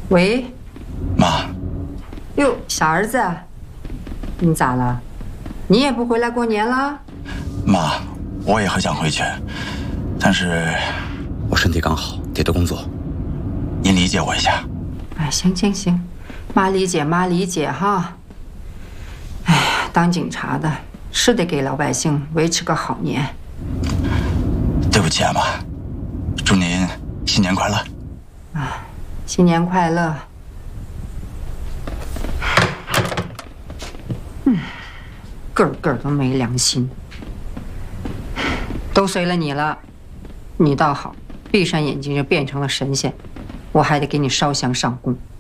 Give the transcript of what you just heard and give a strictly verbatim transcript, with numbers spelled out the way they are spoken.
喂， 妈。 哟，小儿子，你咋了？你也不回来过年了？ 妈，我也很想回去，但是我身体刚好，得多工作， 您理解我一下。 哎，行行行，妈理解，妈理解哈。哎呀，当警察的是得给老百姓维持个好年。 对不起啊，妈，祝您新年快乐。 啊，新年快乐。嗯，个个都没良心，都随了你了。你倒好，闭上眼睛就变成了神仙，我还得给你烧香上供。